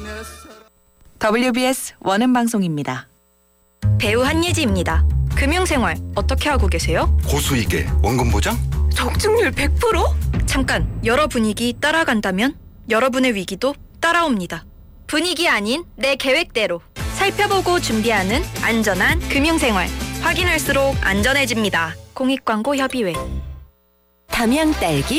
WBS 원음 방송입니다. 배우 한예지입니다. 금융생활 어떻게 하고 계세요? 고수익에 원금 보장? 적중률 100%? 잠깐, 여러 분위기 따라간다면 여러분의 위기도 따라옵니다. 분위기 아닌 내 계획대로 살펴보고 준비하는 안전한 금융생활. 확인할수록 안전해집니다. 공익광고협의회. 담양딸기